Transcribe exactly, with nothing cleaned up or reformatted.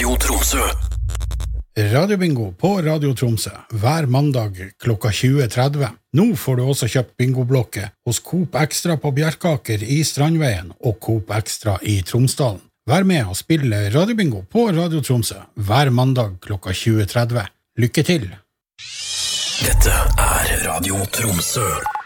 Radio Tromsø. Radiobingo på Radio Tromsø hver mandag klokka tjue tretti. Nå får du også kjøpt bingoblokket hos Coop Extra på Bjerkaker i Strandveien og Coop Extra i Tromsdalen. Vær med og spille Radiobingo på Radio Tromsø hver mandag klokka tjue tretti. Lykke til! Dette er Radio Tromsø.